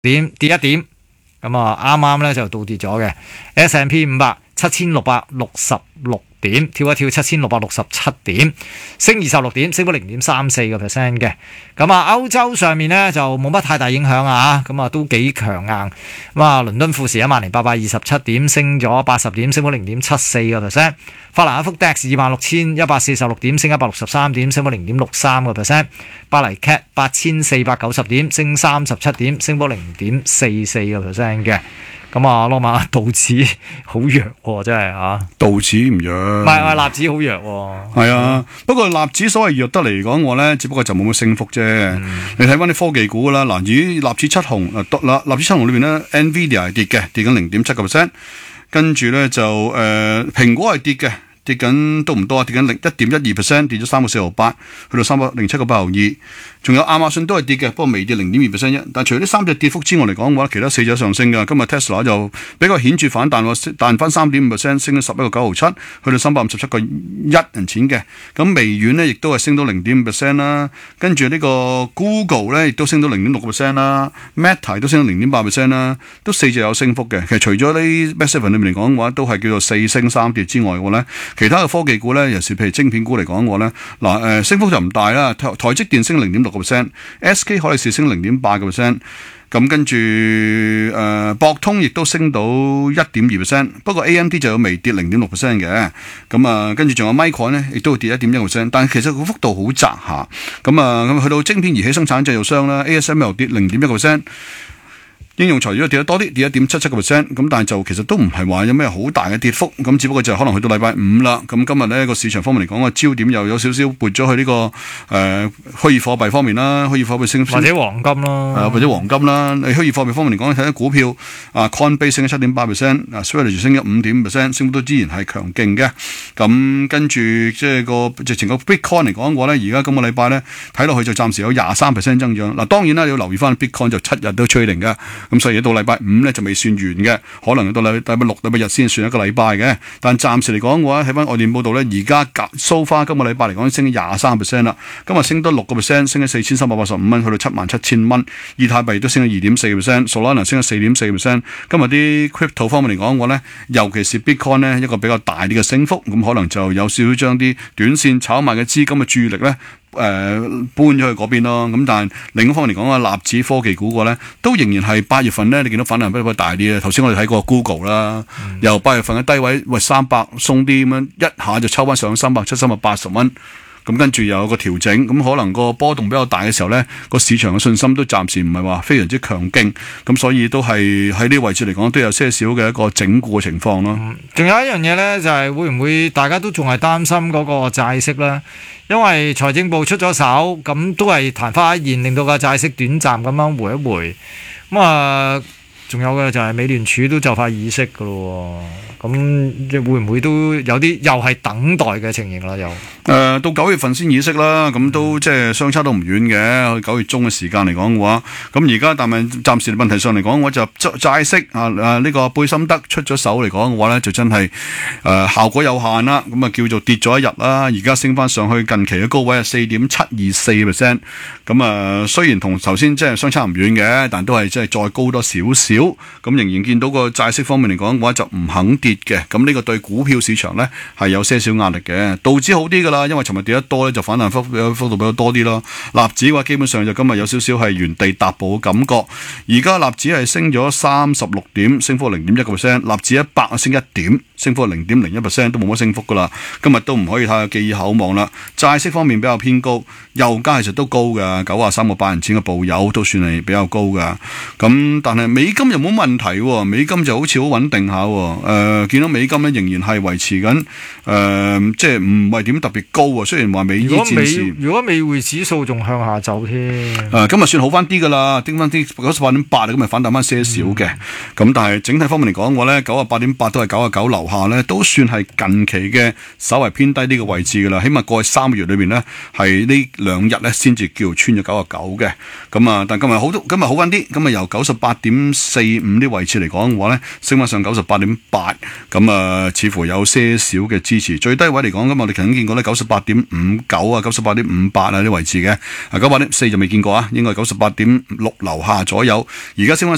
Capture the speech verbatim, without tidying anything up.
點跌一點，咁啊啱啱咧就倒跌咗嘅。S and P 五百七千六百六十六點，跳一跳七千六百六十七點，升二十六點，升幅零點三四個 percent 嘅。咁啊，歐洲上面咧就冇乜太大影響啊，咁啊都幾強硬。咁啊，倫敦富時一萬零八百二十七點，升咗八十點，升幅零點七四個 percent。法蘭克福 D A X 二萬六千一百四十六點，升一百六十三點，升幅零點六三個 percent。巴黎 C A T 八千四百九十點，升三十七點，升幅零點四四個 percent 嘅。咁啊，羅馬道指好弱喎，真係啊！ 道指唔弱， 唔係係納指好弱喎。 係啊，不過納指所謂弱得嚟講，我咧只不過就冇乜升幅啫。嗯、你睇翻啲科技股啦，嗱，以納指七雄嗱，納納指七雄裏邊咧 ，Nvidia 係跌嘅，跌緊零點七個 percent，跟住咧就誒、呃、蘋果係跌嘅。跌緊都唔多啊，跌緊零一點一二 percent， 跌咗三個四毫八，去到三百零七個八毫二。仲有亞馬遜都係跌嘅，不過微跌零點二 percent 啫。但係除咗呢三隻跌幅之外嚟講嘅話，其他四隻上升嘅。今日 Tesla 就比較顯著反彈喎，彈翻三點五 percent， 升咗十一個九毫七，去到三百五十七個一銀錢嘅。咁微軟呢亦都係升到零點五 percent 啦。跟住呢個 Google 咧亦都升到零點六個 percent 啦 ，Meta 都升到零點八 percent 啦，都四隻有升幅嘅。其實除咗呢 Best Seven 裏面嚟講嘅話，都係叫做四升三跌之外嘅話咧。其他嘅科技股咧，尤其是譬如晶片股嚟講嘅話咧，嗱誒升幅就唔大啦。台台積電升零點六個 percent，S K 海力士升零點八個 percent，咁跟住誒、呃、博通亦都升到一點二 percent，不過 A M D 就有微跌零點六 percent 嘅，咁啊跟住仲有 Micron 咧，亦都會跌一點一個 percent，但係其實個幅度好窄下，咁啊咁去到晶片儀器生產製造商啦 ，A S M L 跌零點一個 percent。應用材料跌得多啲，跌一點七七個 percent，咁但係就其實都唔係話有咩好大嘅跌幅，咁只不過就可能去到禮拜五啦。咁今日呢個市場方面嚟講個焦點又有少少撥咗去呢、這個誒、呃、虛擬貨幣方面啦，虛擬貨幣升或者黃金啦、 呃，或者黃金啦。你虛擬貨幣方面嚟講，你睇啲股票啊 ，Coinbase 升咗七點八 percent， 啊 Strategy 升咗五點五 percent， 升幅都依然係強勁嘅。咁跟住即係個直情個 Bitcoin 嚟講嘅話咧，而家今個禮拜咧睇落去就暫時有廿三 percent 增長。嗱、啊，當然啦，你要留意翻 Bitcoin 就七日都 trading 嘅。咁所以到禮拜五咧就未算完嘅，可能到禮禮拜六、禮拜日先算一個禮拜嘅。但暫時嚟講嘅話，睇翻外電報道咧，而家隔 so far 今個禮拜嚟講升咗廿三 percent 啦。今日升多六個 percent， 升咗四千三百八十五蚊，去到七萬七千蚊。以太幣都升咗二點四 percent，Solana 升咗四點四 percent。今日啲 crypto 方面嚟講嘅話咧，尤其是 Bitcoin 咧一個比較大啲嘅升幅，咁可能就有少少將啲短線炒賣嘅資金嘅注意力咧。誒、呃、搬咗去嗰邊咯，咁但係另一方面嚟講啊，納指科技股個咧都仍然係八月份咧，你見到反彈比較大啲啊。頭先我哋睇過 Google 啦，嗯、由八月份嘅低位喂三百鬆啲咁樣，一下就抽翻上三百七、三百八十蚊，咁跟住又有個調整，咁可能個波動比較大嘅時候咧，個市場嘅信心都暫時唔係話非常之強勁，咁所以都係喺呢個位置嚟講都有些少嘅一個整固嘅情況咯。 仲、嗯、有一樣嘢咧，就係、是、會唔會大家都仲係擔心嗰個債息咧？因為財政部出咗手，咁都係曇花一現，令到個債息短暫咁樣回一回。咁啊，仲有嘅就係美聯儲都就快議息噶咯，咁會唔會都有啲又係等待嘅情形啦？又誒、 呃，到九月份先議息啦，咁都即係相差都唔遠嘅。九月中嘅時間嚟講嘅話，咁而家但係暫時問題上嚟講，我就債息啊啊呢、這個貝森德出咗手嚟講嘅話咧，就真係誒、呃、效果有限啦。咁啊叫做跌咗一日啦，而家升翻上去近期嘅高位係四點七二四 percent。咁啊雖然同頭先即係相差唔遠嘅，但都係即係再高多少少。咁仍然見到個債息方面嚟講嘅話就唔肯跌嘅。咁呢個對股票市場咧係有些少壓力嘅。道指好啲噶啦，因為尋日跌得多咧，就反彈幅幅度比較多啲咯。納指嘅話，基本上就今日有少少係原地踏步嘅感覺。而家納指係升咗三十六點，升幅零點一個 percent。納指一百啊升一點，升幅零點零一 percent，都冇乜升幅噶啦。今日都唔可以太寄以厚望啦。債息方面比較偏高，油價其實都高嘅，九啊三個八銀錢嘅布油都算係比較高嘅。咁但係美金又冇問題喎，美金就好似好穩定下。誒、呃，見到美金咧仍然係維持緊，誒、呃，即係唔係點特別高喎。雖然話美伊戰事， 如果美匯指數仲向下走添，誒、 呃，今日算好翻啲噶啦，跌翻啲九十八點八，咁咪反彈翻些少嘅。咁、嗯、但係整體方面嚟講，我咧九啊八點八都係九啊九樓下咧，都算係近期嘅稍為偏低呢個位置噶啦。起碼過去三個月裏邊咧，係呢兩日咧先至叫穿咗九啊九嘅。咁啊，但今日好，今日好翻啲，今日由九十八點四五啲位置嚟講嘅話咧，升翻上九十八點八，咁啊，似乎有些少嘅支持。最低位嚟講，咁我哋曾經見過咧九十八點五九啊，九十八點五八啊啲位置嘅，啊九十八點四就未見過啊，應該係九十八點六樓下左右。而家升翻